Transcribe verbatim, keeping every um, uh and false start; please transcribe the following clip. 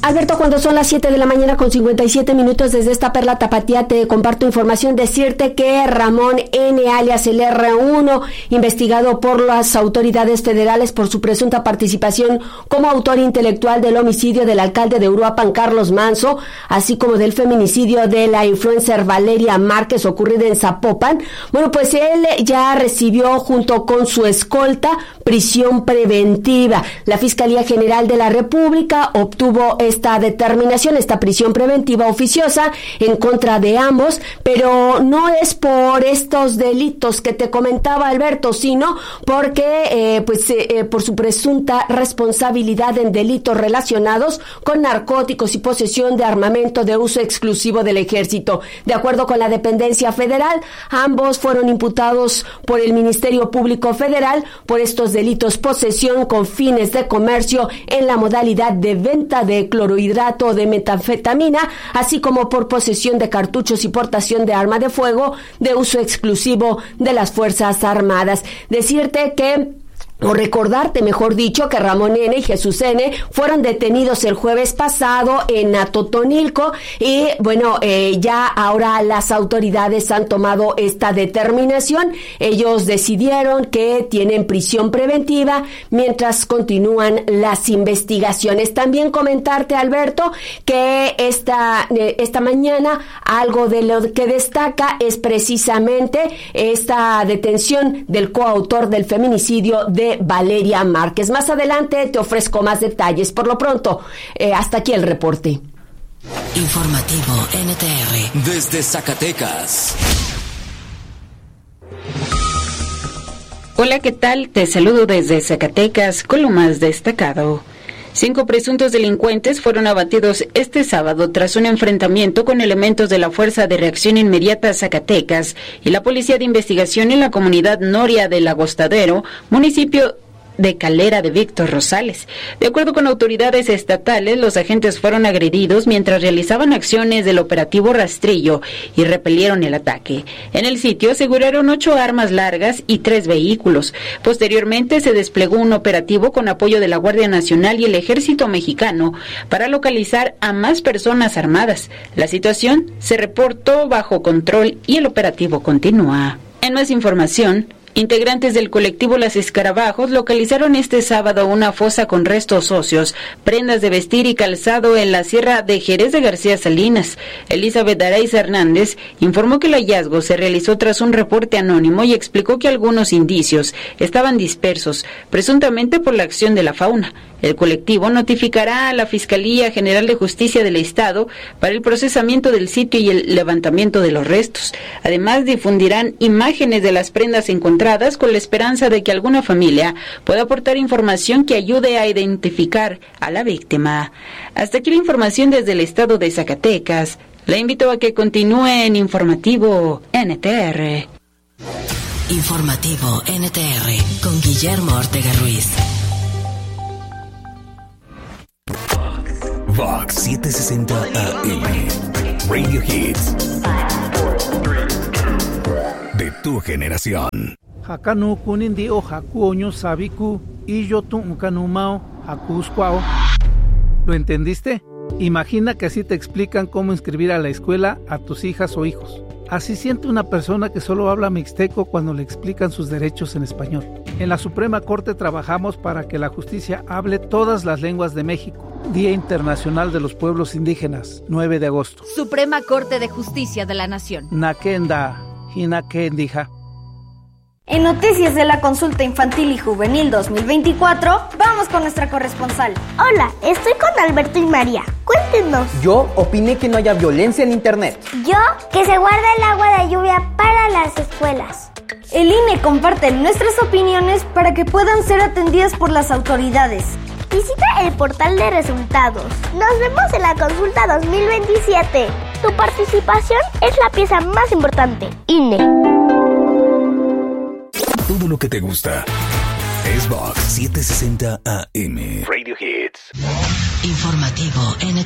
Alberto, cuando son las siete de la mañana con cincuenta y siete minutos desde esta perla tapatía, te comparto información. Decirte que Ramón N., alias el erre uno, investigado por las autoridades federales por su presunta participación como autor intelectual del homicidio del alcalde de Uruapan, Carlos Manso, así como del feminicidio de la influencer Valeria Márquez, ocurrido en Zapopan. Bueno, pues él ya recibió, junto con su escolta, prisión preventiva. La Fiscalía General de la República obtuvo esta determinación, esta prisión preventiva oficiosa en contra de ambos, pero no es por estos delitos que te comentaba, Alberto, sino porque eh, pues eh, por su presunta responsabilidad en delitos relacionados con narcóticos y posesión de armamento de uso exclusivo del ejército. De acuerdo con la dependencia federal, ambos fueron imputados por el Ministerio Público Federal por estos delitos: posesión con fines de comercio en la modalidad de venta de clorhidrato de metanfetamina, así como por posesión de cartuchos y portación de arma de fuego de uso exclusivo de las Fuerzas Armadas. Decirte que o recordarte, mejor dicho, que Ramón N. y Jesús N. fueron detenidos el jueves pasado en Atotonilco y, bueno, eh, ya ahora las autoridades han tomado esta determinación. Ellos decidieron que tienen prisión preventiva mientras continúan las investigaciones. También comentarte, Alberto, que esta, eh, esta mañana algo de lo que destaca es precisamente esta detención del coautor del feminicidio de Valeria Márquez. Más adelante te ofrezco más detalles. Por lo pronto, eh, hasta aquí el reporte. Informativo N T R desde Zacatecas. Hola, ¿qué tal? Te saludo desde Zacatecas con lo más destacado. Cinco presuntos delincuentes fueron abatidos este sábado tras un enfrentamiento con elementos de la Fuerza de Reacción Inmediata Zacatecas y la Policía de Investigación en la comunidad Noria del Agostadero, municipio de Calera de Víctor Rosales. De acuerdo con autoridades estatales, los agentes fueron agredidos mientras realizaban acciones del operativo Rastrillo y repelieron el ataque. En el sitio aseguraron ocho armas largas y tres vehículos. Posteriormente se desplegó un operativo con apoyo de la Guardia Nacional y el Ejército Mexicano para localizar a más personas armadas. La situación se reportó bajo control y el operativo continúa. En más información, integrantes del colectivo Las Escarabajos localizaron este sábado una fosa con restos óseos, prendas de vestir y calzado en la sierra de Jerez de García Salinas. Elizabeth Araiza Hernández informó que el hallazgo se realizó tras un reporte anónimo y explicó que algunos indicios estaban dispersos, presuntamente por la acción de la fauna. El colectivo notificará a la Fiscalía General de Justicia del Estado para el procesamiento del sitio y el levantamiento de los restos. Además, difundirán imágenes de las prendas encontradas con la esperanza de que alguna familia pueda aportar información que ayude a identificar a la víctima. Hasta aquí la información desde el estado de Zacatecas. La invito a que continúe en Informativo N T R. Informativo N T R con Guillermo Ortega Ruiz. Vox setecientos sesenta A M, Radio Hits de tu generación. Hakanu kunindi o hakuoño sabiku y yo tu unkanumao hakuskwao. ¿Lo entendiste? Imagina que así te explican cómo inscribir a la escuela a tus hijas o hijos. Así siente una persona que solo habla mixteco cuando le explican sus derechos en español. En la Suprema Corte trabajamos para que la justicia hable todas las lenguas de México. Día Internacional de los Pueblos Indígenas, nueve de agosto. Suprema Corte de Justicia de la Nación. Nakenda, Hinakendija. En Noticias de la Consulta Infantil y Juvenil dos mil veinticuatro, vamos con nuestra corresponsal. Hola, estoy con Alberto y María. Cuéntenos. Yo opiné que no haya violencia en internet. Yo, que se guarde el agua de lluvia para las escuelas. El I N E comparte nuestras opiniones para que puedan ser atendidas por las autoridades. Visita el portal de resultados. Nos vemos en la consulta dos mil veintisiete. Tu participación es la pieza más importante. I N E. Todo lo que te gusta es Vox setecientos sesenta A M. Radio Hits. Informativo N